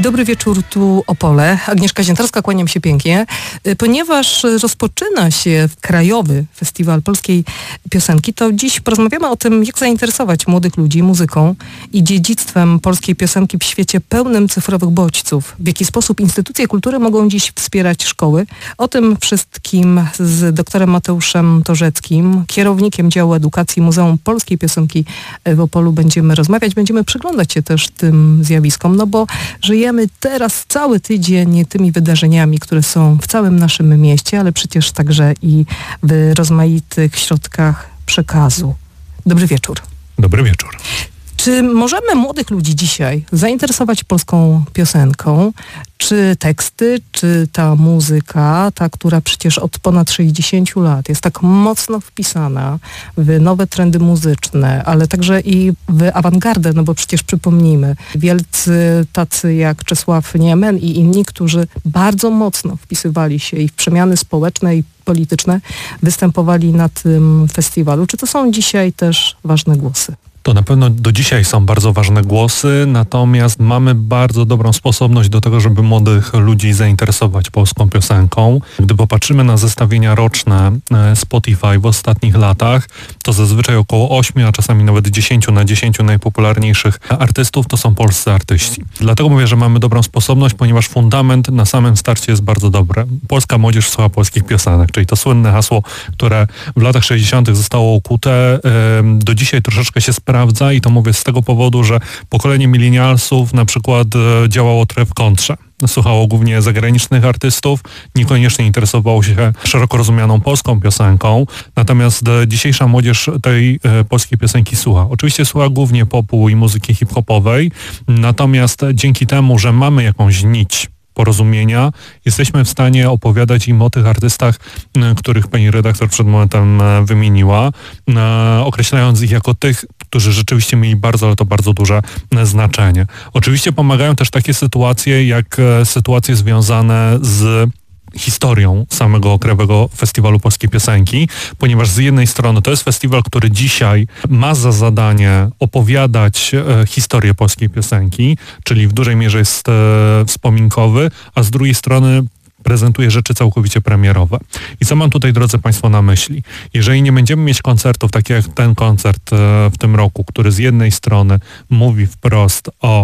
Dobry wieczór, tu Opole. Agnieszka Ziętarska, kłaniam się pięknie. Ponieważ rozpoczyna się Krajowy Festiwal Polskiej Piosenki, to dziś porozmawiamy o tym, jak zainteresować młodych ludzi muzyką i dziedzictwem polskiej piosenki w świecie pełnym cyfrowych bodźców. W jaki sposób instytucje kultury mogą dziś wspierać szkoły. O tym wszystkim z doktorem Mateuszem Torzeckim, kierownikiem działu edukacji Muzeum Polskiej Piosenki w Opolu będziemy rozmawiać. Będziemy przyglądać się też tym zjawiskom, no bo żyjemy teraz cały tydzień tymi wydarzeniami, które są w całym naszym mieście, ale przecież także i w rozmaitych środkach przekazu. Dobry wieczór. Dobry wieczór. Czy możemy młodych ludzi dzisiaj zainteresować polską piosenką? Czy teksty, czy ta muzyka, ta, która przecież od ponad 60 lat jest tak mocno wpisana w nowe trendy muzyczne, ale także i w awangardę, no bo przecież przypomnijmy, wielcy tacy jak Czesław Niemen i inni, którzy bardzo mocno wpisywali się i w przemiany społeczne i polityczne, występowali na tym festiwalu. Czy to są dzisiaj też ważne głosy? To na pewno do dzisiaj są bardzo ważne głosy, natomiast mamy bardzo dobrą sposobność do tego, żeby młodych ludzi zainteresować polską piosenką. Gdy popatrzymy na zestawienia roczne Spotify w ostatnich latach, to zazwyczaj około 8, a czasami nawet 10 na 10 najpopularniejszych artystów to są polscy artyści. Dlatego mówię, że mamy dobrą sposobność, ponieważ fundament na samym starcie jest bardzo dobry. Polska młodzież słucha polskich piosenek, czyli to słynne hasło, które w latach 60. zostało ukute, do dzisiaj troszeczkę się sprawdza i to mówię z tego powodu, że pokolenie milenialsów na przykład działało trochę w kontrze. Słuchało głównie zagranicznych artystów, niekoniecznie interesowało się szeroko rozumianą polską piosenką, natomiast dzisiejsza młodzież tej polskiej piosenki słucha. Oczywiście słucha głównie popu i muzyki hip-hopowej, natomiast dzięki temu, że mamy jakąś nić porozumienia, jesteśmy w stanie opowiadać im o tych artystach, których pani redaktor przed momentem wymieniła, określając ich jako tych, którzy rzeczywiście mieli bardzo, ale to bardzo duże znaczenie. Oczywiście pomagają też takie sytuacje, jak sytuacje związane z historią samego Krajowego Festiwalu Polskiej Piosenki, ponieważ z jednej strony to jest festiwal, który dzisiaj ma za zadanie opowiadać historię polskiej piosenki, czyli w dużej mierze jest wspominkowy, a z drugiej strony prezentuje rzeczy całkowicie premierowe. I co mam tutaj, drodzy Państwo, na myśli? Jeżeli nie będziemy mieć koncertów, tak jak ten koncert w tym roku, który z jednej strony mówi wprost o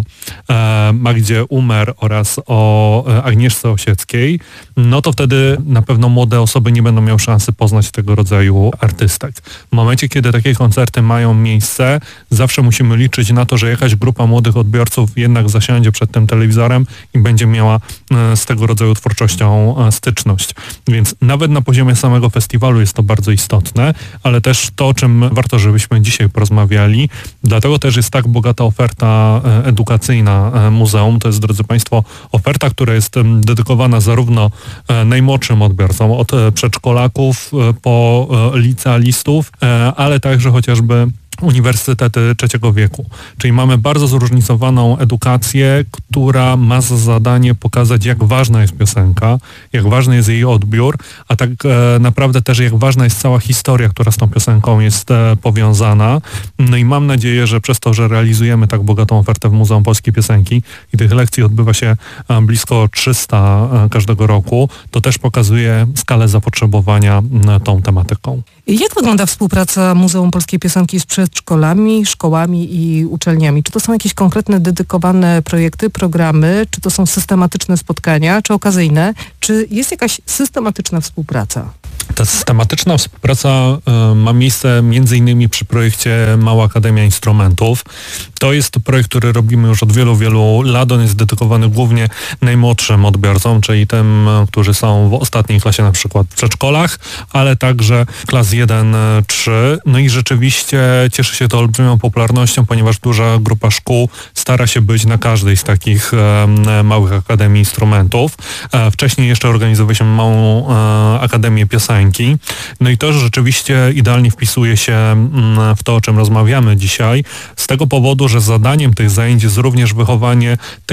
Magdzie Umer oraz o Agnieszce Osieckiej, no to wtedy na pewno młode osoby nie będą miały szansy poznać tego rodzaju artystek. W momencie, kiedy takie koncerty mają miejsce, zawsze musimy liczyć na to, że jakaś grupa młodych odbiorców jednak zasiądzie przed tym telewizorem i będzie miała z tego rodzaju twórczością styczność. Więc nawet na poziomie samego festiwalu jest to bardzo istotne, ale też to, o czym warto, żebyśmy dzisiaj porozmawiali. Dlatego też jest tak bogata oferta edukacyjna muzeum. To jest, drodzy Państwo, oferta, która jest dedykowana zarówno najmłodszym odbiorcom, od przedszkolaków po licealistów, ale także chociażby uniwersytety trzeciego wieku. Czyli mamy bardzo zróżnicowaną edukację, która ma za zadanie pokazać, jak ważna jest piosenka, jak ważny jest jej odbiór, a tak naprawdę też jak ważna jest cała historia, która z tą piosenką jest powiązana. No i mam nadzieję, że przez to, że realizujemy tak bogatą ofertę w Muzeum Polskiej Piosenki i tych lekcji odbywa się blisko 300 każdego roku, to też pokazuje skalę zapotrzebowania tą tematyką. Jak wygląda współpraca Muzeum Polskiej Piosenki z przedszkolami, szkołami i uczelniami? Czy to są jakieś konkretne, dedykowane projekty, programy? Czy to są systematyczne spotkania, czy okazyjne? Czy jest jakaś systematyczna współpraca? Ta systematyczna współpraca ma miejsce m.in. przy projekcie Mała Akademia Instrumentów. To jest projekt, który robimy już od wielu, wielu lat. On jest dedykowany głównie najmłodszym odbiorcom, czyli tym, którzy są w ostatniej klasie na przykład w przedszkolach, ale także klas 1-3. No i rzeczywiście cieszy się to olbrzymią popularnością, ponieważ duża grupa szkół stara się być na każdej z takich małych akademii instrumentów. Wcześniej jeszcze organizowaliśmy Małą Akademię Piosenki. No i to rzeczywiście idealnie wpisuje się w to, o czym rozmawiamy dzisiaj, z tego powodu, że zadaniem tych zajęć jest również wychowanie tej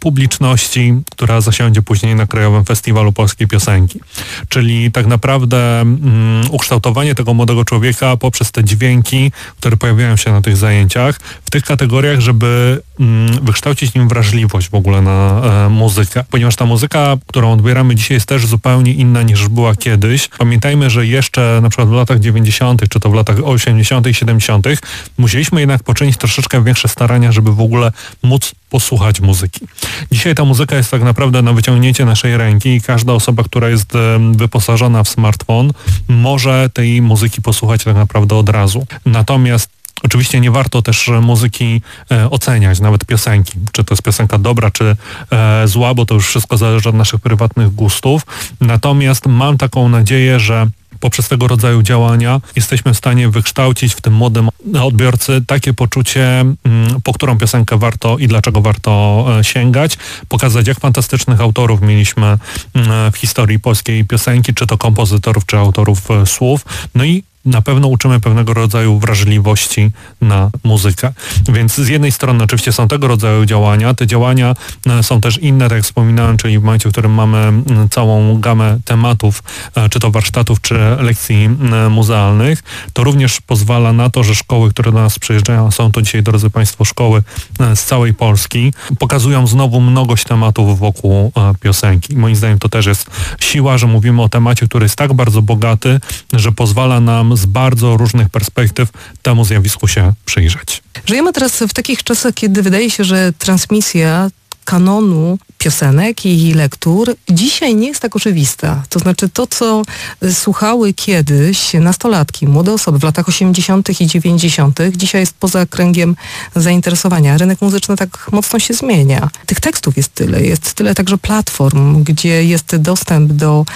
publiczności, która zasiądzie później na Krajowym Festiwalu Polskiej Piosenki. Czyli tak naprawdę ukształtowanie tego młodego człowieka poprzez te dźwięki, które pojawiają się na tych zajęciach, w tych kategoriach, żeby wykształcić nim wrażliwość w ogóle na muzykę. Ponieważ ta muzyka, którą odbieramy dzisiaj, jest też zupełnie inna niż była kiedyś. Pamiętajmy, że jeszcze na przykład w latach 90., czy to w latach 80., 70., musieliśmy jednak poczynić troszeczkę większe starania, żeby w ogóle móc posłuchać muzyki. Dzisiaj ta muzyka jest tak naprawdę na wyciągnięcie naszej ręki i każda osoba, która jest wyposażona w smartfon, może tej muzyki posłuchać tak naprawdę od razu. Natomiast oczywiście nie warto też muzyki oceniać, nawet piosenki. Czy to jest piosenka dobra, czy zła, bo to już wszystko zależy od naszych prywatnych gustów. Natomiast mam taką nadzieję, że poprzez tego rodzaju działania jesteśmy w stanie wykształcić w tym młodym odbiorcy takie poczucie, po którą piosenkę warto i dlaczego warto sięgać, pokazać, jak fantastycznych autorów mieliśmy w historii polskiej piosenki, czy to kompozytorów, czy autorów słów. No i na pewno uczymy pewnego rodzaju wrażliwości na muzykę. Więc z jednej strony oczywiście są tego rodzaju działania. Te działania są też inne, tak jak wspominałem, czyli w momencie, w którym mamy całą gamę tematów, czy to warsztatów, czy lekcji muzealnych, to również pozwala na to, że szkoły, które do nas przyjeżdżają, są to dzisiaj, drodzy Państwo, szkoły z całej Polski, pokazują znowu mnogość tematów wokół piosenki. Moim zdaniem to też jest siła, że mówimy o temacie, który jest tak bardzo bogaty, że pozwala nam z bardzo różnych perspektyw temu zjawisku się przyjrzeć. Żyjemy teraz w takich czasach, kiedy wydaje się, że transmisja kanonu piosenek i lektur dzisiaj nie jest tak oczywista. To znaczy to, co słuchały kiedyś nastolatki, młode osoby w latach 80. i 90., dzisiaj jest poza kręgiem zainteresowania. Rynek muzyczny tak mocno się zmienia. Tych tekstów jest tyle także platform, gdzie jest dostęp do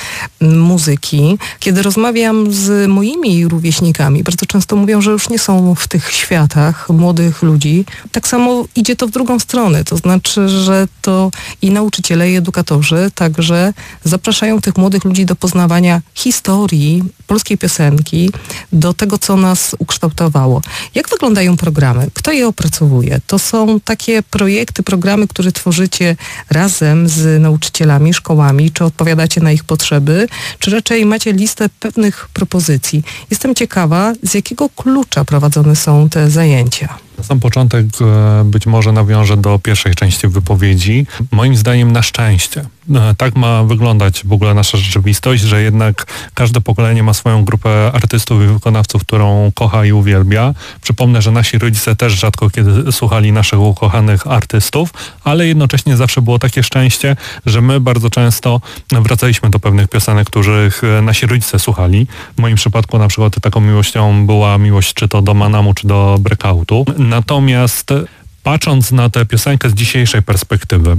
muzyki. Kiedy rozmawiam z moimi rówieśnikami, bardzo często mówią, że już nie są w tych światach młodych ludzi. Tak samo idzie to w drugą stronę. To znaczy, że to i nauczyciele, i edukatorzy także zapraszają tych młodych ludzi do poznawania historii polskiej piosenki, do tego, co nas ukształtowało. Jak wyglądają programy? Kto je opracowuje? To są takie projekty, programy, które tworzycie razem z nauczycielami, szkołami, czy odpowiadacie na ich potrzeby, czy raczej macie listę pewnych propozycji? Jestem ciekawa, z jakiego klucza prowadzone są te zajęcia? Na sam początek być może nawiążę do pierwszej części wypowiedzi. Moim zdaniem na szczęście. Tak ma wyglądać w ogóle nasza rzeczywistość, że jednak każde pokolenie ma swoją grupę artystów i wykonawców, którą kocha i uwielbia. Przypomnę, że nasi rodzice też rzadko kiedy słuchali naszych ukochanych artystów, ale jednocześnie zawsze było takie szczęście, że my bardzo często wracaliśmy do pewnych piosenek, których nasi rodzice słuchali. W moim przypadku na przykład taką miłością była miłość czy to do Manamu, czy do Breakoutu. Natomiast patrząc na tę piosenkę z dzisiejszej perspektywy,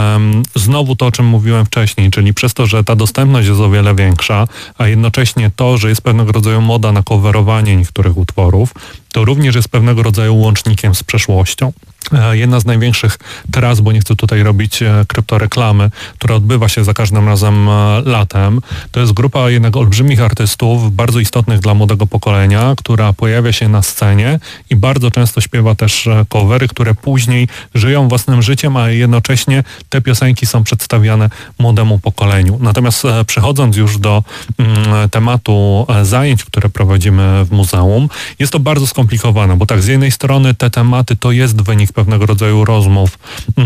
znowu to, o czym mówiłem wcześniej, czyli przez to, że ta dostępność jest o wiele większa, a jednocześnie to, że jest pewnego rodzaju moda na coverowanie niektórych utworów, to również jest pewnego rodzaju łącznikiem z przeszłością. Jedna z największych tras, bo nie chcę tutaj robić kryptoreklamy, która odbywa się za każdym razem latem, to jest grupa jednak olbrzymich artystów, bardzo istotnych dla młodego pokolenia, która pojawia się na scenie i bardzo często śpiewa też covery, które później żyją własnym życiem, a jednocześnie te piosenki są przedstawiane młodemu pokoleniu. Natomiast przechodząc już do tematu zajęć, które prowadzimy w muzeum, jest to bardzo skomplikowane, bo tak z jednej strony te tematy to jest wynik pewnego rodzaju rozmów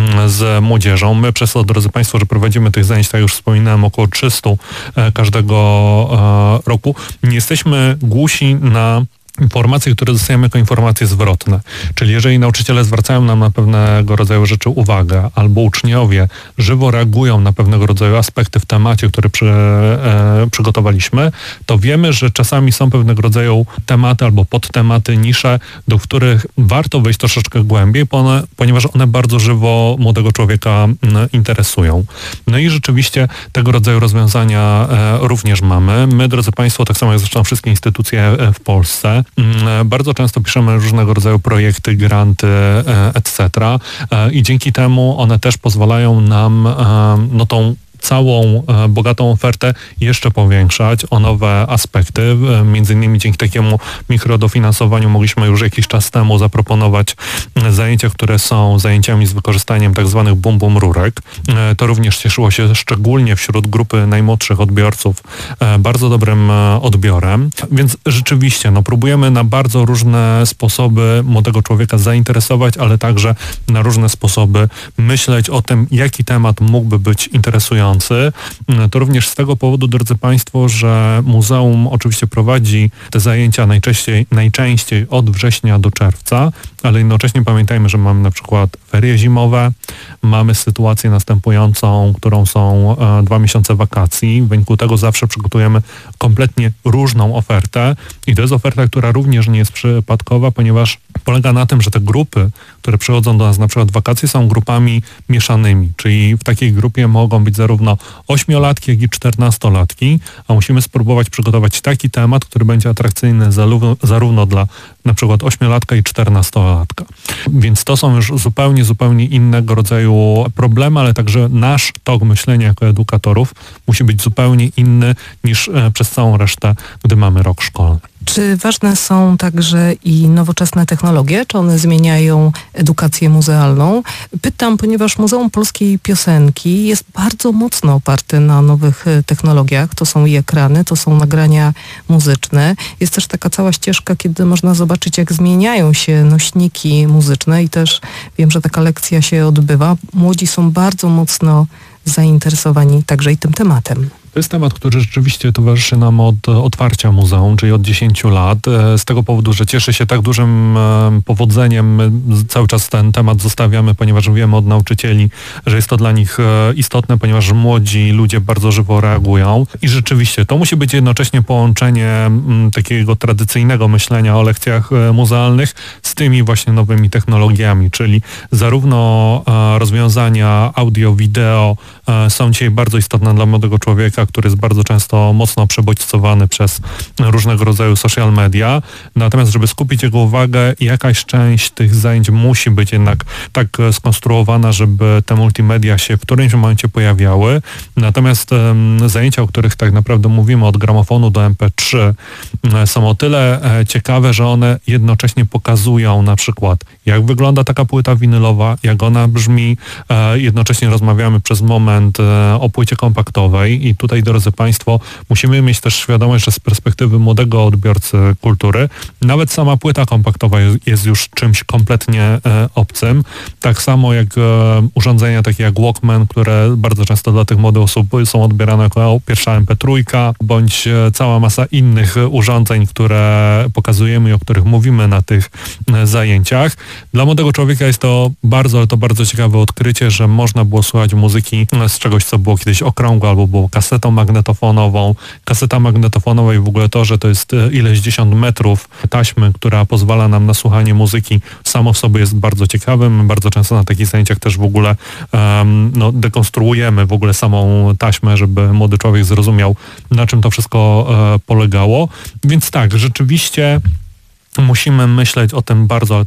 z młodzieżą. My przez to, drodzy Państwo, że prowadzimy tych zajęć, tak już wspominałem, około 300 każdego roku, nie jesteśmy głusi na informacje, które dostajemy jako informacje zwrotne. Czyli jeżeli nauczyciele zwracają nam na pewnego rodzaju rzeczy uwagę, albo uczniowie żywo reagują na pewnego rodzaju aspekty w temacie, który przygotowaliśmy, to wiemy, że czasami są pewnego rodzaju tematy albo podtematy, nisze, do których warto wejść troszeczkę głębiej, ponieważ one bardzo żywo młodego człowieka interesują. No i rzeczywiście tego rodzaju rozwiązania również mamy. My, drodzy Państwo, tak samo jak zresztą wszystkie instytucje w Polsce, bardzo często piszemy różnego rodzaju projekty, granty, etc. I dzięki temu one też pozwalają nam tą całą bogatą ofertę jeszcze powiększać o nowe aspekty. Między innymi dzięki takiemu mikrodofinansowaniu mogliśmy już jakiś czas temu zaproponować zajęcia, które są zajęciami z wykorzystaniem tak zwanych bum rurek. To również cieszyło się szczególnie wśród grupy najmłodszych odbiorców bardzo dobrym odbiorem. Więc rzeczywiście próbujemy na bardzo różne sposoby młodego człowieka zainteresować, ale także na różne sposoby myśleć o tym, jaki temat mógłby być interesujący. To również z tego powodu, drodzy Państwo, że muzeum oczywiście prowadzi te zajęcia najczęściej od września do czerwca, ale jednocześnie pamiętajmy, że mamy na przykład ferie zimowe, mamy sytuację następującą, którą są 2 miesiące wakacji. W wyniku tego zawsze przygotujemy kompletnie różną ofertę i to jest oferta, która również nie jest przypadkowa, ponieważ polega na tym, że te grupy, które przychodzą do nas na przykład w wakacje, są grupami mieszanymi, czyli w takiej grupie mogą być zarówno 8-latki, jak i 14-latki, a musimy spróbować przygotować taki temat, który będzie atrakcyjny zarówno dla na przykład 8-latka i 14-latka. Więc to są już zupełnie innego rodzaju problemy, ale także nasz tok myślenia jako edukatorów musi być zupełnie inny niż przez całą resztę, gdy mamy rok szkolny. Czy ważne są także i nowoczesne technologie? Czy one zmieniają edukację muzealną? Pytam, ponieważ Muzeum Polskiej Piosenki jest bardzo mocno oparte na nowych technologiach. To są i ekrany, to są nagrania muzyczne. Jest też taka cała ścieżka, kiedy można zobaczyć, jak zmieniają się nośniki muzyczne i też wiem, że taka lekcja się odbywa. Młodzi są bardzo mocno zainteresowani także i tym tematem. To jest temat, który rzeczywiście towarzyszy nam od otwarcia muzeum, czyli od 10 lat. Z tego powodu, że cieszy się tak dużym powodzeniem, cały czas ten temat zostawiamy, ponieważ wiemy od nauczycieli, że jest to dla nich istotne, ponieważ młodzi ludzie bardzo żywo reagują. I rzeczywiście to musi być jednocześnie połączenie takiego tradycyjniejszego myślenia o lekcjach muzealnych z tymi właśnie nowymi technologiami, czyli zarówno rozwiązania audio, wideo są dzisiaj bardzo istotne dla młodego człowieka, który jest bardzo często mocno przebodźcowany przez różnego rodzaju social media. Natomiast, żeby skupić jego uwagę, jakaś część tych zajęć musi być jednak tak skonstruowana, żeby te multimedia się w którymś momencie pojawiały. Natomiast zajęcia, o których tak naprawdę mówimy, od gramofonu do MP3, są o tyle ciekawe, że one jednocześnie pokazują na przykład, jak wygląda taka płyta winylowa, jak ona brzmi. Jednocześnie rozmawiamy przez moment o płycie kompaktowej i tutaj, drodzy Państwo, musimy mieć też świadomość, że z perspektywy młodego odbiorcy kultury nawet sama płyta kompaktowa jest już czymś kompletnie obcym. Tak samo jak urządzenia takie jak Walkman, które bardzo często dla tych młodych osób są odbierane jako pierwsza MP3, bądź cała masa innych urządzeń, które pokazujemy i o których mówimy na tych zajęciach. Dla młodego człowieka jest to bardzo ciekawe odkrycie, że można było słuchać muzyki z czegoś, co było kiedyś okrągłe albo było kasetą magnetofonową. Kaseta magnetofonowa i w ogóle to, że to jest ileś dziesiąt metrów taśmy, która pozwala nam na słuchanie muzyki, samo w sobie jest bardzo ciekawym. Bardzo często na takich zajęciach też w ogóle dekonstruujemy w ogóle samą taśmę, żeby młody człowiek zrozumiał, na czym to wszystko polegało. Więc tak, rzeczywiście musimy myśleć o tym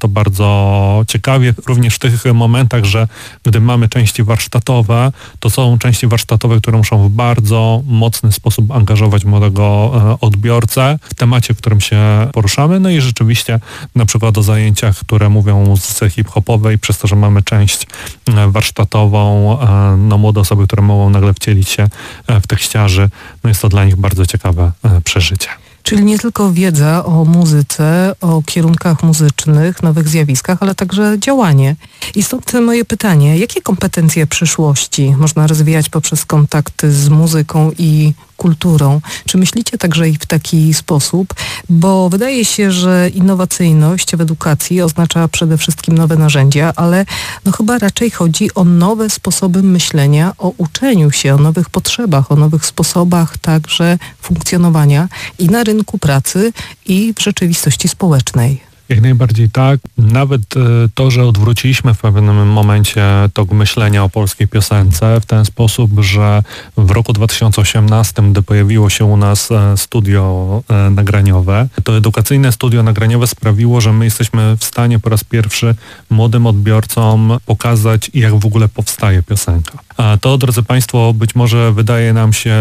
bardzo ciekawie, również w tych momentach, że gdy mamy części warsztatowe, to są części warsztatowe, które muszą w bardzo mocny sposób angażować młodego odbiorcę w temacie, w którym się poruszamy. No i rzeczywiście na przykład o zajęciach, które mówią o muzyce hip-hopowej, przez to, że mamy część warsztatową, młode osoby, które mogą nagle wcielić się w tekściarzy, jest to dla nich bardzo ciekawe przeżycie. Czyli nie tylko wiedza o muzyce, o kierunkach muzycznych, nowych zjawiskach, ale także działanie. I stąd moje pytanie, jakie kompetencje przyszłości można rozwijać poprzez kontakty z muzyką i kulturą? Czy myślicie także i w taki sposób? Bo wydaje się, że innowacyjność w edukacji oznacza przede wszystkim nowe narzędzia, ale chyba raczej chodzi o nowe sposoby myślenia, o uczeniu się, o nowych potrzebach, o nowych sposobach także funkcjonowania i na rynku pracy, i w rzeczywistości społecznej. Jak najbardziej tak. Nawet to, że odwróciliśmy w pewnym momencie tok myślenia o polskiej piosence w ten sposób, że w roku 2018, gdy pojawiło się u nas studio nagraniowe, to edukacyjne studio nagraniowe sprawiło, że my jesteśmy w stanie po raz pierwszy młodym odbiorcom pokazać, jak w ogóle powstaje piosenka. A to, drodzy Państwo, być może wydaje nam się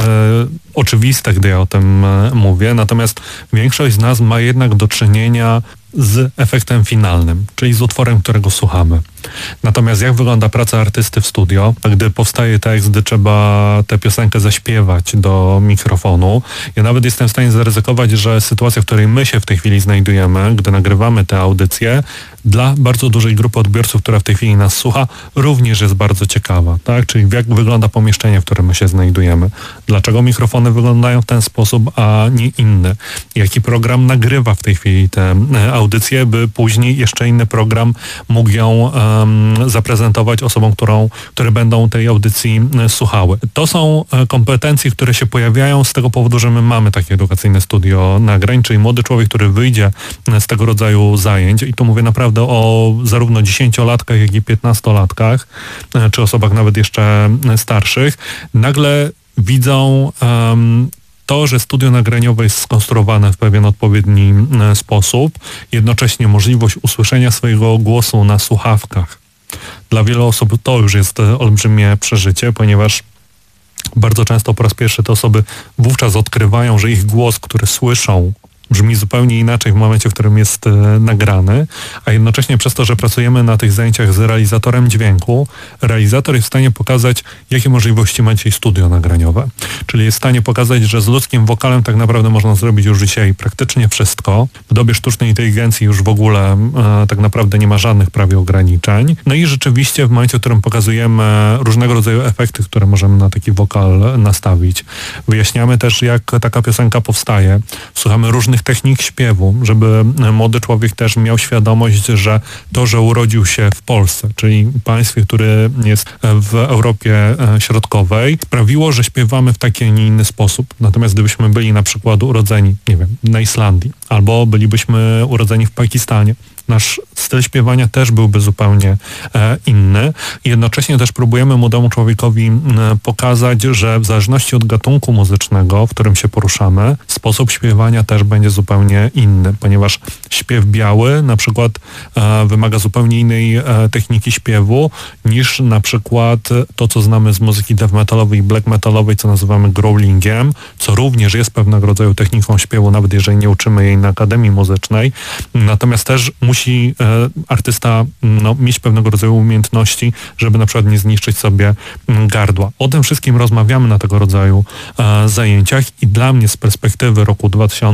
oczywiste, gdy ja o tym mówię, natomiast większość z nas ma jednak do czynienia z efektem finalnym, czyli z utworem, którego słuchamy. Natomiast jak wygląda praca artysty w studio, gdy powstaje tekst, gdy trzeba tę piosenkę zaśpiewać do mikrofonu. Ja nawet jestem w stanie zaryzykować, że sytuacja, w której my się w tej chwili znajdujemy, gdy nagrywamy tę audycję, dla bardzo dużej grupy odbiorców, która w tej chwili nas słucha, również jest bardzo ciekawa, tak? Czyli jak wygląda pomieszczenie, w którym my się znajdujemy. Dlaczego mikrofony wyglądają w ten sposób, a nie inny? Jaki program nagrywa w tej chwili tę audycję, by później jeszcze inny program mógł ją zaprezentować osobom, które będą tej audycji słuchały. To są kompetencje, które się pojawiają z tego powodu, że my mamy takie edukacyjne studio nagrań, czyli młody człowiek, który wyjdzie z tego rodzaju zajęć i tu mówię naprawdę o zarówno 10-latkach, jak i 15-latkach, czy osobach nawet jeszcze starszych, nagle widzą to, że studio nagraniowe jest skonstruowane w pewien odpowiedni sposób, jednocześnie możliwość usłyszenia swojego głosu na słuchawkach. Dla wielu osób to już jest olbrzymie przeżycie, ponieważ bardzo często po raz pierwszy te osoby wówczas odkrywają, że ich głos, który słyszą, brzmi zupełnie inaczej w momencie, w którym jest nagrany, a jednocześnie przez to, że pracujemy na tych zajęciach z realizatorem dźwięku, realizator jest w stanie pokazać, jakie możliwości ma dzisiaj studio nagraniowe. Czyli jest w stanie pokazać, że z ludzkim wokalem tak naprawdę można zrobić już dzisiaj praktycznie wszystko. W dobie sztucznej inteligencji już w ogóle tak naprawdę nie ma żadnych prawie ograniczeń. No i rzeczywiście w momencie, w którym pokazujemy różnego rodzaju efekty, które możemy na taki wokal nastawić, wyjaśniamy też, jak taka piosenka powstaje. Słuchamy różnych technik śpiewu, żeby młody człowiek też miał świadomość, że to, że urodził się w Polsce, czyli państwie, które jest w Europie Środkowej, sprawiło, że śpiewamy w taki, a nie inny sposób. Natomiast gdybyśmy byli na przykład urodzeni, nie wiem, na Islandii, albo bylibyśmy urodzeni w Pakistanie, nasz styl śpiewania też byłby zupełnie inny. Jednocześnie też próbujemy młodemu człowiekowi pokazać, że w zależności od gatunku muzycznego, w którym się poruszamy, sposób śpiewania też będzie zupełnie inny, ponieważ śpiew biały na przykład wymaga zupełnie innej techniki śpiewu niż na przykład to, co znamy z muzyki death metalowej i black metalowej, co nazywamy growlingiem, co również jest pewnego rodzaju techniką śpiewu, nawet jeżeli nie uczymy jej na Akademii Muzycznej. Natomiast też musi artysta mieć pewnego rodzaju umiejętności, żeby na przykład nie zniszczyć sobie gardła. O tym wszystkim rozmawiamy na tego rodzaju zajęciach i dla mnie z perspektywy roku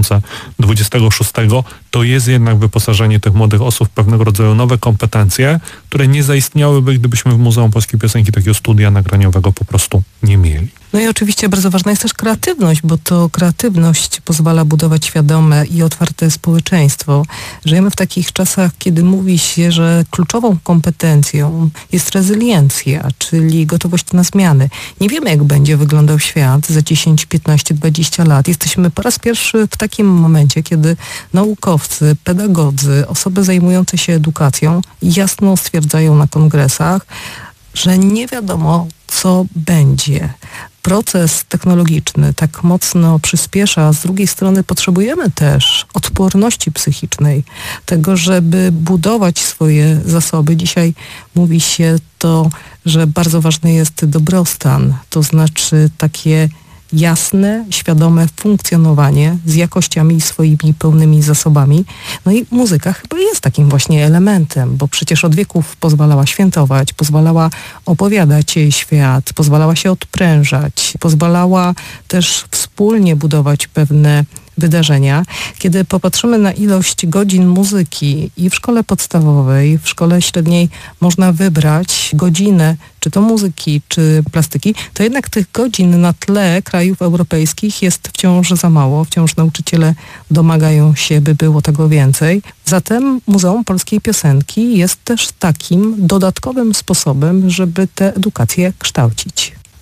2026 to jest jednak wyposażenie tych młodych osób w pewnego rodzaju nowe kompetencje, które nie zaistniałyby, gdybyśmy w Muzeum Polskiej Piosenki takiego studia nagraniowego po prostu nie mieli. No i oczywiście bardzo ważna jest też kreatywność, bo to kreatywność pozwala budować świadome i otwarte społeczeństwo. Żyjemy w takich czasach, kiedy mówi się, że kluczową kompetencją jest rezyliencja, czyli gotowość na zmiany. Nie wiemy, jak będzie wyglądał świat za 10, 15, 20 lat. Jesteśmy po raz pierwszy w takim momencie, kiedy naukowcy, pedagodzy, osoby zajmujące się edukacją jasno stwierdzają na kongresach, że nie wiadomo, co będzie. Proces technologiczny tak mocno przyspiesza, a z drugiej strony potrzebujemy też odporności psychicznej, tego, żeby budować swoje zasoby. Dzisiaj mówi się to, że bardzo ważny jest dobrostan, to znaczy takie jasne, świadome funkcjonowanie z jakościami swoimi pełnymi zasobami. No i muzyka chyba jest takim właśnie elementem, bo przecież od wieków pozwalała świętować, pozwalała opowiadać świat, pozwalała się odprężać, pozwalała też wspólnie budować pewne wydarzenia. Kiedy popatrzymy na ilość godzin muzyki i w szkole podstawowej, w szkole średniej można wybrać godzinę, czy to muzyki, czy plastyki, to jednak tych godzin na tle krajów europejskich jest wciąż za mało. Wciąż nauczyciele domagają się, by było tego więcej. Zatem Muzeum Polskiej Piosenki jest też takim dodatkowym sposobem, żeby tę edukację kształcić.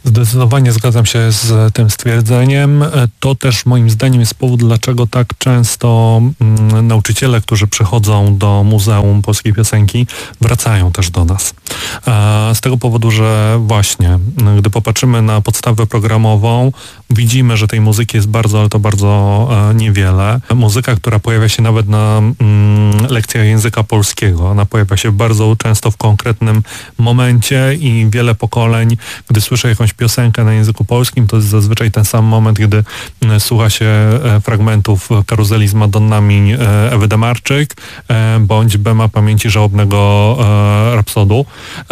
Zdecydowanie zgadzam się z tym stwierdzeniem. To też moim zdaniem jest powód, dlaczego tak często nauczyciele, którzy przychodzą do Muzeum Polskiej Piosenki, wracają też do nas. Z tego powodu, że właśnie, gdy popatrzymy na podstawę programową, widzimy, że tej muzyki jest bardzo, ale to bardzo niewiele. Muzyka, która pojawia się nawet na lekcjach języka polskiego, ona pojawia się bardzo często w konkretnym momencie i wiele pokoleń, gdy słyszę jakąś piosenkę na języku polskim, to jest zazwyczaj ten sam moment, gdy słucha się fragmentów Karuzeli z Madonnami Ewy Demarczyk bądź Bema Pamięci Żałobnego Rapsodu.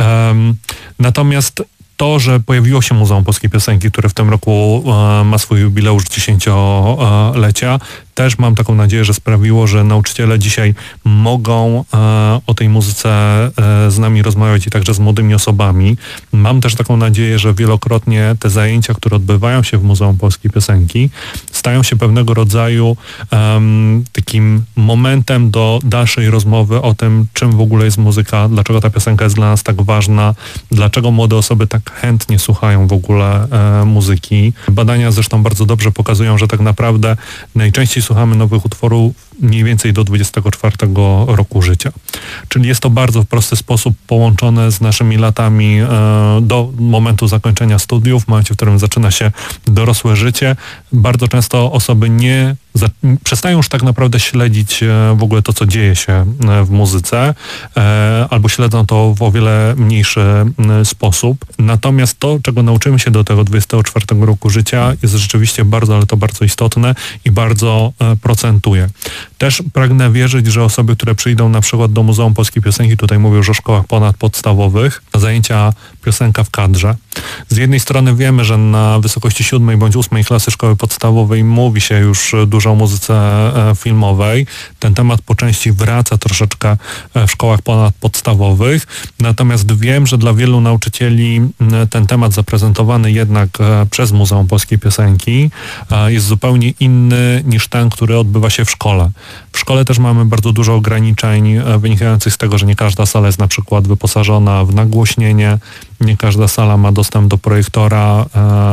Natomiast to, że pojawiło się Muzeum Polskiej Piosenki, które w tym roku ma swój jubileusz 10-lecia, też mam taką nadzieję, że sprawiło, że nauczyciele dzisiaj mogą o tej muzyce z nami rozmawiać i także z młodymi osobami. Mam też taką nadzieję, że wielokrotnie te zajęcia, które odbywają się w Muzeum Polskiej Piosenki, stają się pewnego rodzaju takim momentem do dalszej rozmowy o tym, czym w ogóle jest muzyka, dlaczego ta piosenka jest dla nas tak ważna, dlaczego młode osoby tak chętnie słuchają w ogóle muzyki. Badania zresztą bardzo dobrze pokazują, że tak naprawdę najczęściej słuchamy nowych utworów mniej więcej do 24 roku życia. Czyli jest to bardzo w prosty sposób połączone z naszymi latami do momentu zakończenia studiów, w momencie, w którym zaczyna się dorosłe życie. Bardzo często osoby przestają już tak naprawdę śledzić w ogóle to, co dzieje się w muzyce, albo śledzą to w o wiele mniejszy sposób. Natomiast to, czego nauczymy się do tego 24 roku życia, jest rzeczywiście bardzo, ale to bardzo istotne i bardzo procentuje. Też pragnę wierzyć, że osoby, które przyjdą na przykład do Muzeum Polskiej Piosenki, tutaj mówię już o szkołach ponadpodstawowych, na zajęcia piosenka w kadrze. Z jednej strony wiemy, że na wysokości 7 bądź 8 klasy szkoły podstawowej mówi się już dużo o muzyce filmowej. Ten temat po części wraca troszeczkę w szkołach ponadpodstawowych. Natomiast wiem, że dla wielu nauczycieli ten temat zaprezentowany jednak przez Muzeum Polskiej Piosenki jest zupełnie inny niż ten, który odbywa się w szkole. W szkole też mamy bardzo dużo ograniczeń wynikających z tego, że nie każda sala jest na przykład wyposażona w nagłośnienie, nie każda sala ma dostęp do projektora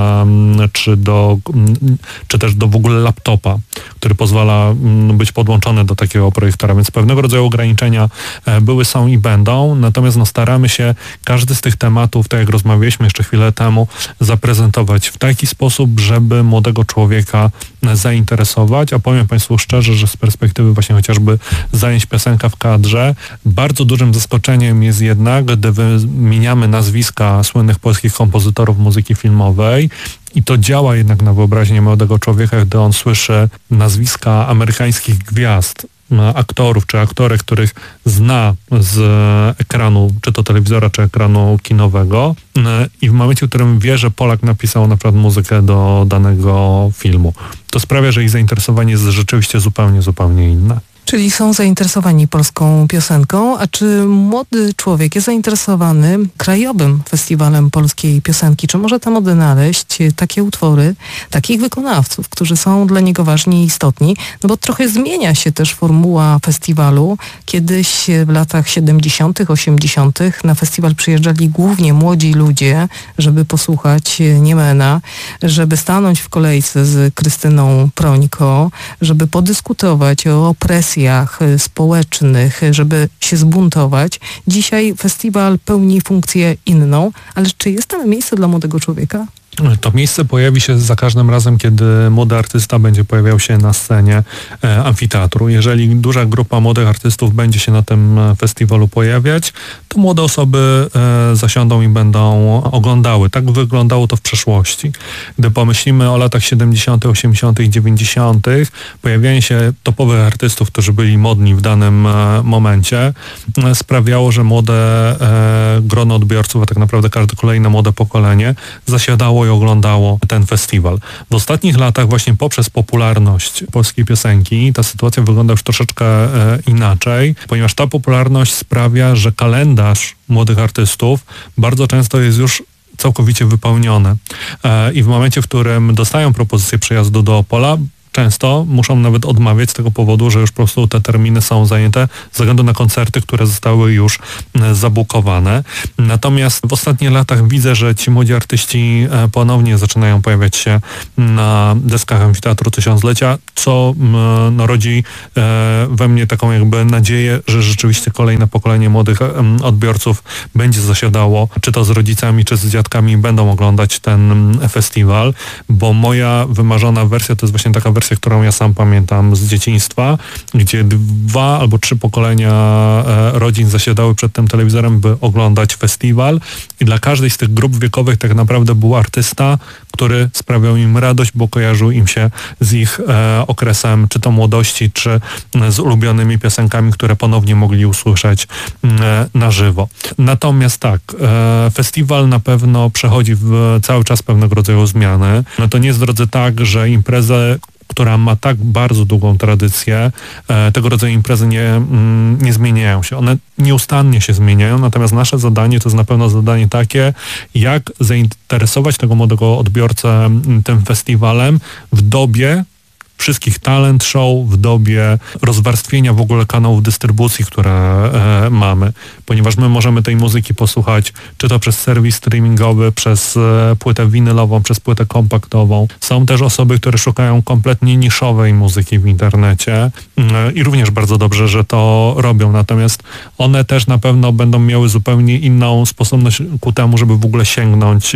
czy też do w ogóle laptopa, który pozwala być podłączony do takiego projektora, więc pewnego rodzaju ograniczenia były, są i będą, natomiast staramy się każdy z tych tematów, tak jak rozmawialiśmy jeszcze chwilę temu, zaprezentować w taki sposób, żeby młodego człowieka zainteresować, a powiem Państwu szczerze, że z perspektywy właśnie chociażby zajęć piosenka w kadrze, bardzo dużym zaskoczeniem jest jednak, gdy wymieniamy nazwiska słynnych polskich kompozytorów muzyki filmowej i to działa jednak na wyobraźnię młodego człowieka, gdy on słyszy nazwiska amerykańskich gwiazd, aktorów czy aktorek, których zna z ekranu, czy to telewizora, czy ekranu kinowego i w momencie, w którym wie, że Polak napisał na przykład muzykę do danego filmu. To sprawia, że ich zainteresowanie jest rzeczywiście zupełnie inne. Czyli są zainteresowani polską piosenką, a czy młody człowiek jest zainteresowany krajowym festiwalem polskiej piosenki? Czy może tam odnaleźć takie utwory, takich wykonawców, którzy są dla niego ważni i istotni? No bo trochę zmienia się też formuła festiwalu. Kiedyś w latach 70., 80. na festiwal przyjeżdżali głównie młodzi ludzie, żeby posłuchać Niemena, żeby stanąć w kolejce z Krystyną Prońko, żeby podyskutować o opresji społecznych, żeby się zbuntować. Dzisiaj festiwal pełni funkcję inną, ale czy jest tam miejsce dla młodego człowieka? To miejsce pojawi się za każdym razem, kiedy młody artysta będzie pojawiał się na scenie amfiteatru. Jeżeli duża grupa młodych artystów będzie się na tym festiwalu pojawiać, to młode osoby zasiądą i będą oglądały. Tak wyglądało to w przeszłości. Gdy pomyślimy o latach 70., 80., 90., pojawianie się topowych artystów, którzy byli modni w danym momencie, sprawiało, że młode grono odbiorców, a tak naprawdę każde kolejne młode pokolenie zasiadało i oglądało ten festiwal. W ostatnich latach właśnie poprzez popularność polskiej piosenki ta sytuacja wygląda już troszeczkę inaczej, ponieważ ta popularność sprawia, że kalendarz młodych artystów bardzo często jest już całkowicie wypełniony. I w momencie, w którym dostają propozycję przyjazdu do Opola, często muszą nawet odmawiać z tego powodu, że już po prostu te terminy są zajęte ze względu na koncerty, które zostały już zabukowane. Natomiast w ostatnich latach widzę, że ci młodzi artyści ponownie zaczynają pojawiać się na deskach Amfiteatru Tysiąclecia, co rodzi we mnie taką jakby nadzieję, że rzeczywiście kolejne pokolenie młodych odbiorców będzie zasiadało, czy to z rodzicami, czy z dziadkami, będą oglądać ten festiwal, bo moja wymarzona wersja to jest właśnie taka wersja, którą ja sam pamiętam z dzieciństwa, gdzie 2 albo 3 pokolenia rodzin zasiadały przed tym telewizorem, by oglądać festiwal i dla każdej z tych grup wiekowych tak naprawdę był artysta, który sprawiał im radość, bo kojarzył im się z ich okresem, czy to młodości, czy z ulubionymi piosenkami, które ponownie mogli usłyszeć na żywo. Natomiast tak, festiwal na pewno przechodzi cały czas pewnego rodzaju zmiany. No to nie jest, drodzy, tak, że imprezę, która ma tak bardzo długą tradycję, tego rodzaju imprezy nie zmieniają się. One nieustannie się zmieniają, natomiast nasze zadanie to jest na pewno zadanie takie, jak zainteresować tego młodego odbiorcę tym festiwalem w dobie wszystkich talent show, w dobie rozwarstwienia w ogóle kanałów dystrybucji, które mamy. Ponieważ my możemy tej muzyki posłuchać, czy to przez serwis streamingowy, przez płytę winylową, przez płytę kompaktową. Są też osoby, które szukają kompletnie niszowej muzyki w internecie i również bardzo dobrze, że to robią. Natomiast one też na pewno będą miały zupełnie inną sposobność ku temu, żeby w ogóle sięgnąć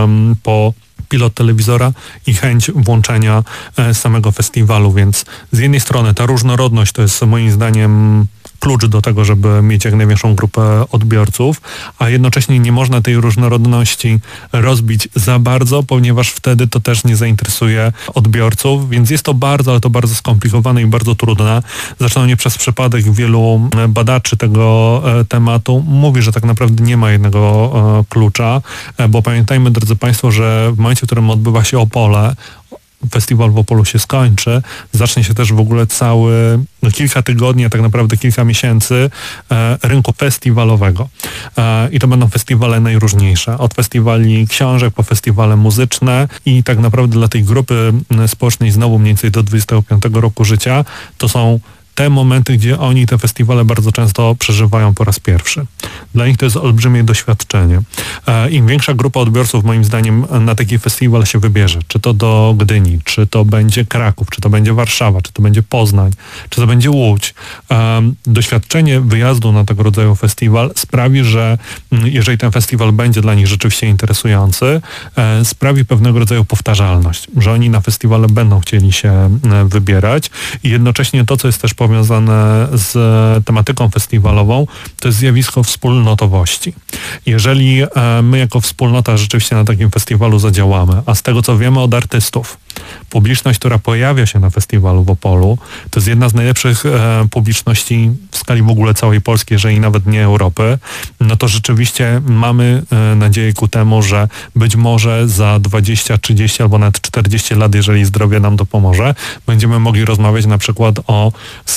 po pilot telewizora i chęć włączenia samego festiwalu, więc z jednej strony ta różnorodność to jest moim zdaniem klucz do tego, żeby mieć jak największą grupę odbiorców, a jednocześnie nie można tej różnorodności rozbić za bardzo, ponieważ wtedy to też nie zainteresuje odbiorców, więc jest to bardzo, ale to bardzo skomplikowane i bardzo trudne. Zresztą nie przez przypadek wielu badaczy tego tematu mówi, że tak naprawdę nie ma jednego klucza, bo pamiętajmy, drodzy Państwo, że w momencie, w którym odbywa się Opole, festiwal w Opolu się skończy, zacznie się też w ogóle cały kilka tygodni, a tak naprawdę kilka miesięcy rynku festiwalowego. I to będą festiwale najróżniejsze. Od festiwali książek po festiwale muzyczne i tak naprawdę dla tej grupy społecznej znowu mniej więcej do 25 roku życia to są te momenty, gdzie oni te festiwale bardzo często przeżywają po raz pierwszy. Dla nich to jest olbrzymie doświadczenie. Im większa grupa odbiorców, moim zdaniem, na taki festiwal się wybierze, czy to do Gdyni, czy to będzie Kraków, czy to będzie Warszawa, czy to będzie Poznań, czy to będzie Łódź. Doświadczenie wyjazdu na tego rodzaju festiwal sprawi, że jeżeli ten festiwal będzie dla nich rzeczywiście interesujący, sprawi pewnego rodzaju powtarzalność, że oni na festiwale będą chcieli się wybierać i jednocześnie to, co jest też powiązane z tematyką festiwalową, to jest zjawisko wspólnotowości. Jeżeli my jako wspólnota rzeczywiście na takim festiwalu zadziałamy, a z tego, co wiemy od artystów, publiczność, która pojawia się na festiwalu w Opolu, to jest jedna z najlepszych publiczności w skali w ogóle całej Polski, jeżeli nawet nie Europy, no to rzeczywiście mamy nadzieję ku temu, że być może za 20, 30 albo nawet 40 lat, jeżeli zdrowie nam dopomoże, będziemy mogli rozmawiać na przykład o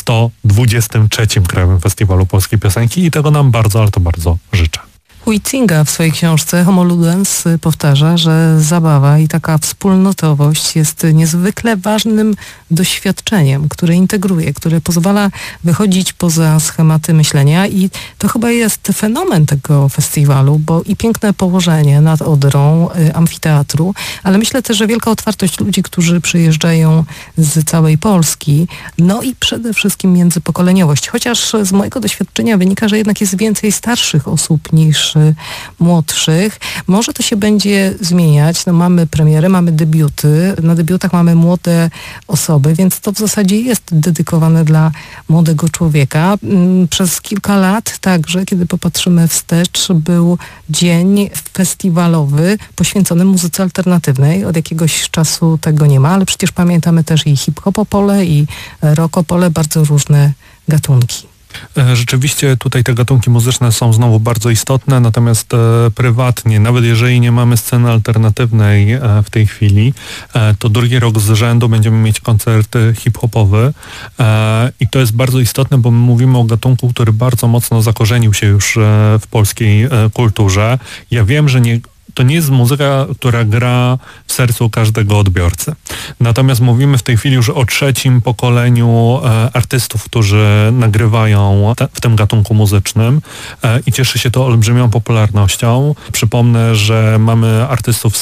123. Krajowym Festiwalu Polskiej Piosenki i tego nam bardzo, ale to bardzo życzę. Huizinga w swojej książce Homo Ludens powtarza, że zabawa i taka wspólnotowość jest niezwykle ważnym doświadczeniem, które integruje, które pozwala wychodzić poza schematy myślenia i to chyba jest fenomen tego festiwalu, bo i piękne położenie nad Odrą amfiteatru, ale myślę też, że wielka otwartość ludzi, którzy przyjeżdżają z całej Polski, no i przede wszystkim międzypokoleniowość. Chociaż z mojego doświadczenia wynika, że jednak jest więcej starszych osób niż młodszych. Może to się będzie zmieniać. No, mamy premiery, mamy debiuty. Na debiutach mamy młode osoby, więc to w zasadzie jest dedykowane dla młodego człowieka. Przez kilka lat także, kiedy popatrzymy wstecz, był dzień festiwalowy poświęcony muzyce alternatywnej. Od jakiegoś czasu tego nie ma, ale przecież pamiętamy też i hip-hop Opole, i rock Opole, bardzo różne gatunki. Rzeczywiście tutaj te gatunki muzyczne są znowu bardzo istotne, natomiast prywatnie, nawet jeżeli nie mamy sceny alternatywnej w tej chwili, to drugi rok z rzędu będziemy mieć koncert hip-hopowy i to jest bardzo istotne, bo my mówimy o gatunku, który bardzo mocno zakorzenił się już w polskiej kulturze. Ja wiem, że nie to nie jest muzyka, która gra w sercu każdego odbiorcy. Natomiast mówimy w tej chwili już o trzecim pokoleniu artystów, którzy nagrywają w tym gatunku muzycznym i cieszy się to olbrzymią popularnością. Przypomnę, że mamy artystów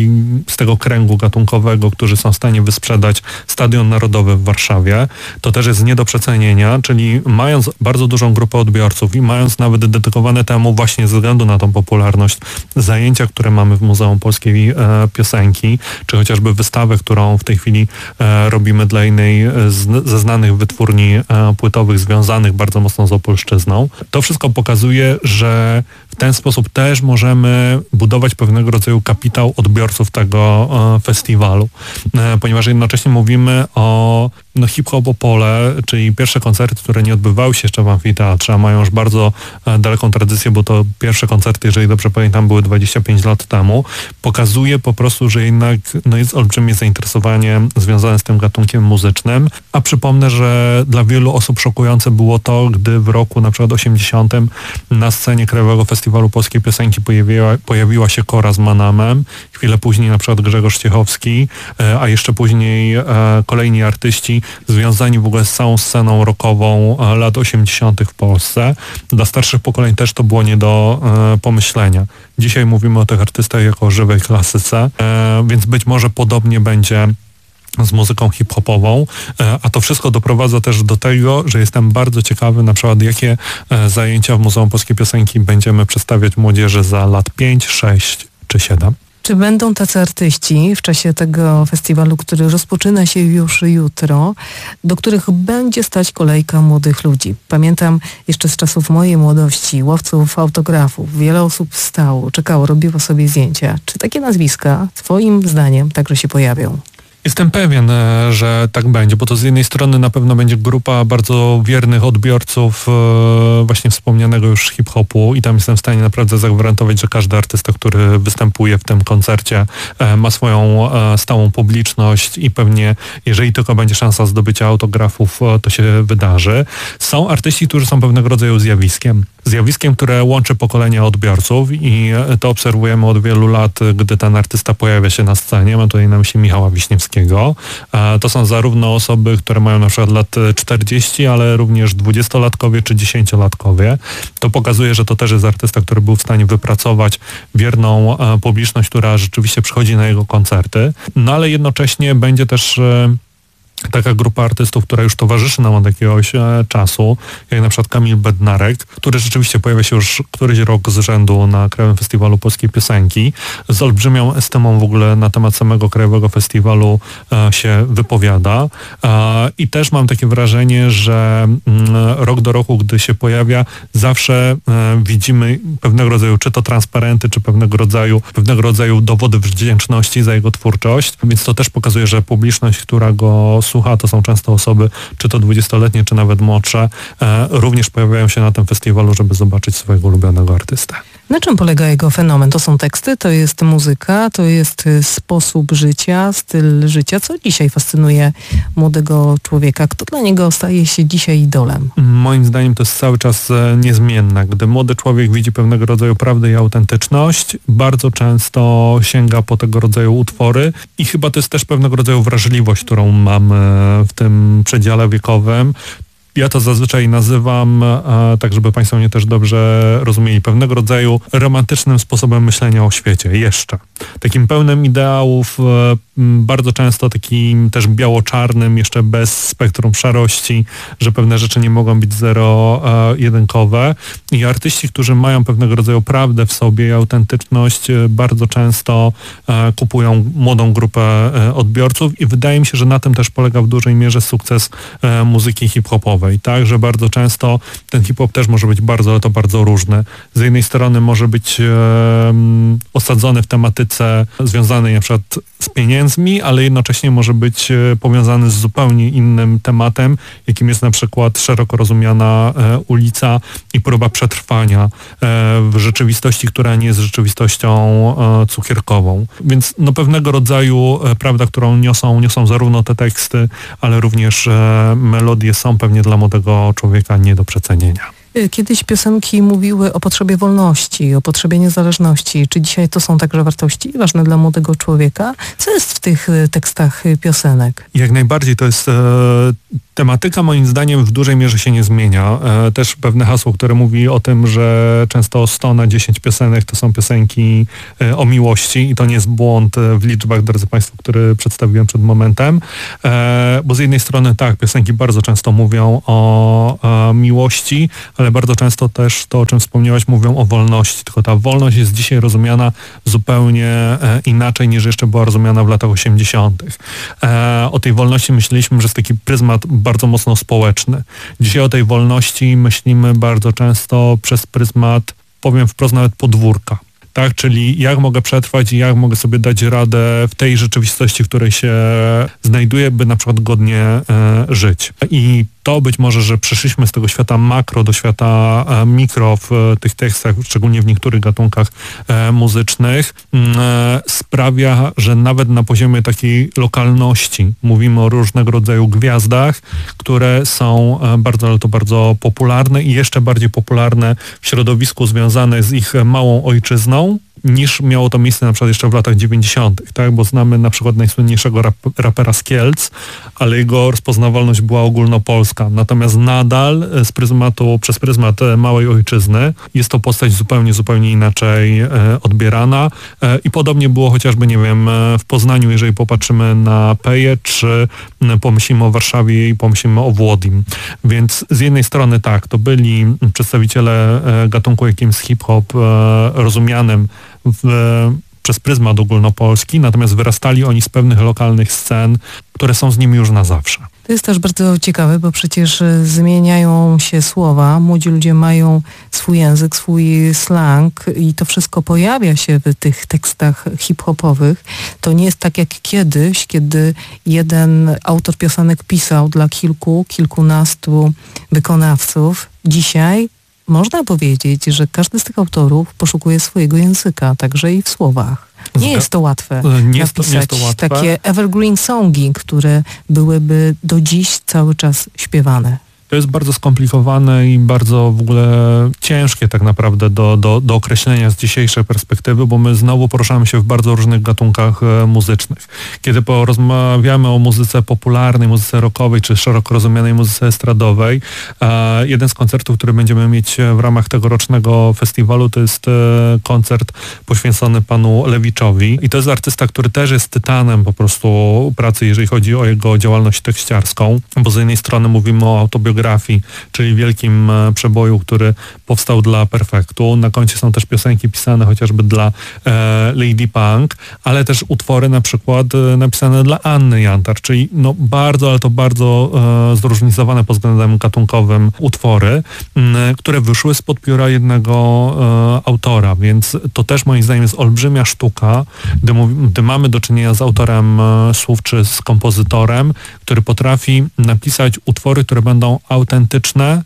z tego kręgu gatunkowego, którzy są w stanie wysprzedać Stadion Narodowy w Warszawie. To też jest nie do przecenienia, czyli mając bardzo dużą grupę odbiorców i mając nawet dedykowane temu właśnie ze względu na tą popularność zajęcia, które mamy w Muzeum Polskiej Piosenki, czy chociażby wystawę, którą w tej chwili robimy dla jednej ze znanych wytwórni płytowych związanych bardzo mocno z Opolszczyzną. To wszystko pokazuje, że w ten sposób też możemy budować pewnego rodzaju kapitał odbiorców tego festiwalu, ponieważ jednocześnie mówimy o hip-hop Opole, czyli pierwsze koncerty, które nie odbywały się jeszcze w amfiteatrze, a mają już bardzo daleką tradycję, bo to pierwsze koncerty, jeżeli dobrze pamiętam, były 25 lat temu, pokazuje po prostu, że jednak jest olbrzymie zainteresowanie związane z tym gatunkiem muzycznym, a przypomnę, że dla wielu osób szokujące było to, gdy w roku na przykład 80 na scenie Krajowego Festiwalu Polskiej Piosenki pojawiła się Kora z Manamem, chwilę później na przykład Grzegorz Ciechowski, a jeszcze później kolejni artyści związani w ogóle z całą sceną rockową lat 80. w Polsce. Dla starszych pokoleń też to było nie do pomyślenia. Dzisiaj mówimy o tych artystach jako o żywej klasyce, więc być może podobnie będzie z muzyką hip-hopową, a to wszystko doprowadza też do tego, że jestem bardzo ciekawy na przykład, jakie zajęcia w Muzeum Polskiej Piosenki będziemy przedstawiać młodzieży za lat 5, 6 czy 7. Czy będą tacy artyści w czasie tego festiwalu, który rozpoczyna się już jutro, do których będzie stać kolejka młodych ludzi? Pamiętam jeszcze z czasów mojej młodości, łowców autografów. Wiele osób stało, czekało, robiło sobie zdjęcia. Czy takie nazwiska, twoim zdaniem, także się pojawią? Jestem pewien, że tak będzie, bo to z jednej strony na pewno będzie grupa bardzo wiernych odbiorców właśnie wspomnianego już hip-hopu i tam jestem w stanie naprawdę zagwarantować, że każdy artysta, który występuje w tym koncercie ma swoją stałą publiczność i pewnie jeżeli tylko będzie szansa zdobycia autografów, to się wydarzy. Są artyści, którzy są pewnego rodzaju zjawiskiem, które łączy pokolenia odbiorców i to obserwujemy od wielu lat, gdy ten artysta pojawia się na scenie. Mam tutaj na myśli Michała Wiśniewskiego. To są zarówno osoby, które mają na przykład lat 40, ale również 20-latkowie czy 10-latkowie. To pokazuje, że to też jest artysta, który był w stanie wypracować wierną publiczność, która rzeczywiście przychodzi na jego koncerty. No ale jednocześnie będzie też taka grupa artystów, która już towarzyszy nam od jakiegoś czasu, jak na przykład Kamil Bednarek, który rzeczywiście pojawia się już któryś rok z rzędu na Krajowym Festiwalu Polskiej Piosenki. Z olbrzymią estymą w ogóle na temat samego Krajowego Festiwalu się wypowiada. I też mam takie wrażenie, że rok do roku, gdy się pojawia, zawsze widzimy pewnego rodzaju, czy to transparenty, czy pewnego rodzaju dowody wdzięczności za jego twórczość. Więc to też pokazuje, że publiczność, która go słucha, to są często osoby, czy to 20-letnie, czy nawet młodsze, również pojawiają się na tym festiwalu, żeby zobaczyć swojego ulubionego artystę. Na czym polega jego fenomen? To są teksty, to jest muzyka, to jest sposób życia, styl życia. Co dzisiaj fascynuje młodego człowieka? Kto dla niego staje się dzisiaj idolem? Moim zdaniem to jest cały czas niezmienne. Gdy młody człowiek widzi pewnego rodzaju prawdę i autentyczność, bardzo często sięga po tego rodzaju utwory i chyba to jest też pewnego rodzaju wrażliwość, którą mamy w tym przedziale wiekowym. Ja to zazwyczaj nazywam, tak żeby Państwo mnie też dobrze rozumieli, pewnego rodzaju romantycznym sposobem myślenia o świecie, jeszcze. Takim pełnym ideałów, bardzo często takim też biało-czarnym, jeszcze bez spektrum szarości, że pewne rzeczy nie mogą być zero-jedynkowe. I artyści, którzy mają pewnego rodzaju prawdę w sobie i autentyczność, bardzo często kupują młodą grupę odbiorców i wydaje mi się, że na tym też polega w dużej mierze sukces muzyki hip-hopowej. Tak, że bardzo często ten hip-hop też może być bardzo różny. Z jednej strony może być osadzony w tematyce związanej na przykład z pieniędzmi, ale jednocześnie może być powiązany z zupełnie innym tematem, jakim jest na przykład szeroko rozumiana ulica i próba przetrwania w rzeczywistości, która nie jest rzeczywistością cukierkową. Więc no, pewnego rodzaju prawda, którą niosą zarówno te teksty, ale również melodie są pewnie dla młodego człowieka nie do przecenienia. Kiedyś piosenki mówiły o potrzebie wolności, o potrzebie niezależności. Czy dzisiaj to są także wartości ważne dla młodego człowieka? Co jest w tych tekstach piosenek? Jak najbardziej to jest tematyka, moim zdaniem, w dużej mierze się nie zmienia. Też pewne hasło, które mówi o tym, że często 100 na 10 piosenek to są piosenki o miłości i to nie jest błąd w liczbach, drodzy Państwo, który przedstawiłem przed momentem. Bo z jednej strony tak, piosenki bardzo często mówią o miłości, ale bardzo często też to, o czym wspomniałaś, mówią o wolności. Tylko ta wolność jest dzisiaj rozumiana zupełnie inaczej niż jeszcze była rozumiana w latach 80. O tej wolności myśleliśmy, że jest taki pryzmat bardzo mocno społeczny. Dzisiaj o tej wolności myślimy bardzo często przez pryzmat, powiem wprost, nawet podwórka. Tak, czyli jak mogę przetrwać i jak mogę sobie dać radę w tej rzeczywistości, w której się znajduję, by na przykład godnie żyć. I to być może, że przeszliśmy z tego świata makro do świata mikro w tych tekstach, szczególnie w niektórych gatunkach muzycznych, sprawia, że nawet na poziomie takiej lokalności mówimy o różnego rodzaju gwiazdach, które są bardzo, ale to bardzo popularne i jeszcze bardziej popularne w środowisku związane z ich małą ojczyzną, niż miało to miejsce na przykład jeszcze w latach 90., tak? Bo znamy na przykład najsłynniejszego rapera z Kielc, ale jego rozpoznawalność była ogólnopolska. Natomiast nadal przez pryzmat małej ojczyzny jest to postać zupełnie inaczej odbierana i podobnie było chociażby, nie wiem, w Poznaniu, jeżeli popatrzymy na Peję, czy pomyślimy o Warszawie i pomyślimy o Włodim. Więc z jednej strony tak, to byli przedstawiciele gatunku, jakim jest hip-hop, rozumianym przez pryzmat ogólnopolski, natomiast wyrastali oni z pewnych lokalnych scen, które są z nimi już na zawsze. To jest też bardzo ciekawe, bo przecież zmieniają się słowa, młodzi ludzie mają swój język, swój slang i to wszystko pojawia się w tych tekstach hip-hopowych. To nie jest tak jak kiedyś, kiedy jeden autor piosenek pisał dla kilkunastu wykonawców. Dzisiaj można powiedzieć, że każdy z tych autorów poszukuje swojego języka, także i w słowach. Nie jest to łatwe napisać takie evergreen songi, które byłyby do dziś cały czas śpiewane. To jest bardzo skomplikowane i bardzo w ogóle ciężkie tak naprawdę do określenia z dzisiejszej perspektywy, bo my znowu poruszamy się w bardzo różnych gatunkach muzycznych. Kiedy porozmawiamy o muzyce popularnej, muzyce rockowej czy szeroko rozumianej muzyce estradowej, jeden z koncertów, który będziemy mieć w ramach tegorocznego festiwalu, to jest koncert poświęcony panu Lewiczowi. I to jest artysta, który też jest tytanem po prostu pracy, jeżeli chodzi o jego działalność tekściarską, bo z jednej strony mówimy o autobiografii, czyli wielkim przeboju, który powstał dla Perfektu. Na koncie są też piosenki pisane chociażby dla Lady Punk, ale też utwory na przykład napisane dla Anny Jantar, czyli no bardzo, ale to bardzo zróżnicowane pod względem gatunkowym utwory, które wyszły spod pióra jednego autora, więc to też moim zdaniem jest olbrzymia sztuka, gdy mamy do czynienia z autorem słów czy z kompozytorem, który potrafi napisać utwory, które będą autentyczne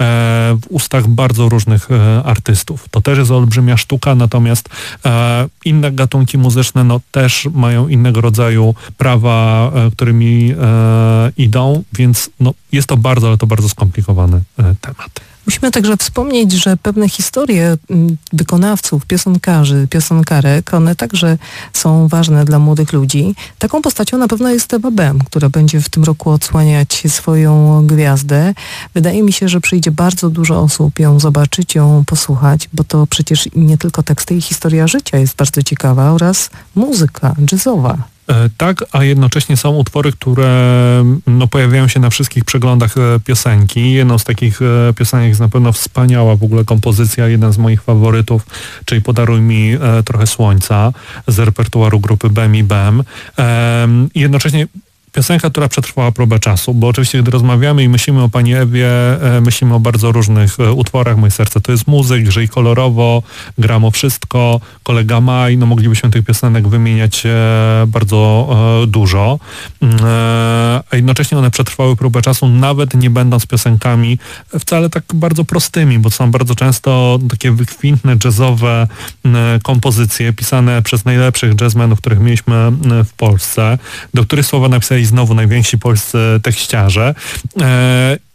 w ustach bardzo różnych artystów. To też jest olbrzymia sztuka, natomiast inne gatunki muzyczne no, też mają innego rodzaju prawa, którymi idą, więc no, jest to bardzo, ale to bardzo skomplikowany temat. Musimy także wspomnieć, że pewne historie wykonawców, piosenkarzy, piosenkarek, one także są ważne dla młodych ludzi. Taką postacią na pewno jest Ewa Bem, która będzie w tym roku odsłaniać swoją gwiazdę. Wydaje mi się, że przyjdzie bardzo dużo osób ją zobaczyć, ją posłuchać, bo to przecież nie tylko teksty i historia życia jest bardzo ciekawa oraz muzyka jazzowa. Tak, a jednocześnie są utwory, które no, pojawiają się na wszystkich przeglądach piosenki. Jedną z takich piosenek jest na pewno wspaniała w ogóle kompozycja, jeden z moich faworytów, czyli Podaruj mi trochę słońca z repertuaru grupy Bem i Bem. Jednocześnie piosenka, która przetrwała próbę czasu, bo oczywiście gdy rozmawiamy i myślimy o pani Ewie, myślimy o bardzo różnych utworach. Moje serce to jest muzyk, Żyj kolorowo, Gram o wszystko, Kolega Maj, no moglibyśmy tych piosenek wymieniać bardzo dużo, a jednocześnie one przetrwały próbę czasu, nawet nie będąc piosenkami wcale tak bardzo prostymi, bo są bardzo często takie wykwintne, jazzowe kompozycje pisane przez najlepszych jazzmenów, których mieliśmy w Polsce, do których słowa napisali znowu najwięksi polscy tekściarze.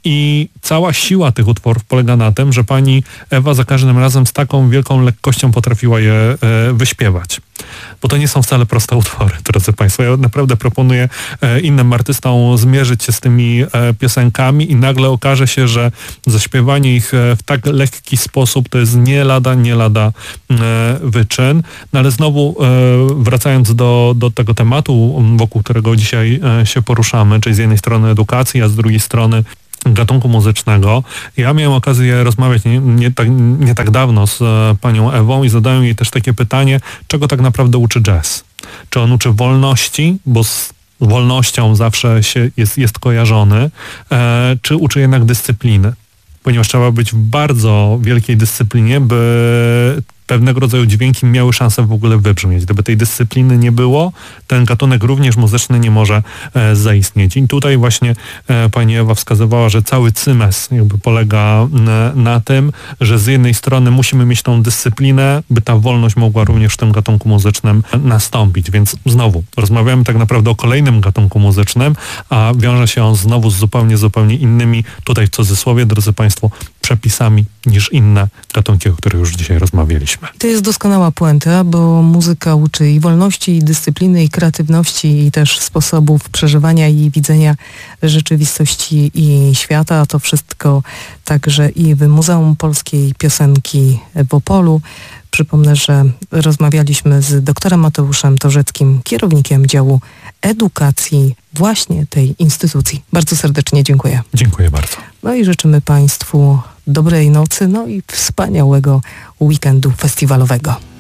I cała siła tych utworów polega na tym, że pani Ewa za każdym razem z taką wielką lekkością potrafiła je wyśpiewać. Bo to nie są wcale proste utwory, drodzy Państwo. Ja naprawdę proponuję innym artystom zmierzyć się z tymi piosenkami i nagle okaże się, że zaśpiewanie ich w tak lekki sposób to jest nie lada wyczyn. No ale znowu wracając do tego tematu, wokół którego dzisiaj się poruszamy, czyli z jednej strony edukacji, a z drugiej strony gatunku muzycznego. Ja miałem okazję rozmawiać nie tak dawno z panią Ewą i zadałem jej też takie pytanie, czego tak naprawdę uczy jazz? Czy on uczy wolności, bo z wolnością zawsze jest kojarzony, czy uczy jednak dyscypliny? Ponieważ trzeba być w bardzo wielkiej dyscyplinie, by pewnego rodzaju dźwięki miały szansę w ogóle wybrzmieć. Gdyby tej dyscypliny nie było, ten gatunek również muzyczny nie może zaistnieć. I tutaj właśnie pani Ewa wskazywała, że cały cymes jakby polega na tym, że z jednej strony musimy mieć tą dyscyplinę, by ta wolność mogła również w tym gatunku muzycznym nastąpić. Więc znowu rozmawiamy tak naprawdę o kolejnym gatunku muzycznym, a wiąże się on znowu z zupełnie innymi, tutaj w cudzysłowie, drodzy Państwo, przepisami niż inne gatunki, o których już dzisiaj rozmawialiśmy. To jest doskonała puenta, bo muzyka uczy i wolności, i dyscypliny, i kreatywności, i też sposobów przeżywania i widzenia rzeczywistości i świata. A to wszystko także i w Muzeum Polskiej Piosenki w Opolu. Przypomnę, że rozmawialiśmy z doktorem Mateuszem Torzeckim, kierownikiem działu edukacji właśnie tej instytucji. Bardzo serdecznie dziękuję. Dziękuję bardzo. No i życzymy Państwu dobrej nocy, no i wspaniałego weekendu festiwalowego.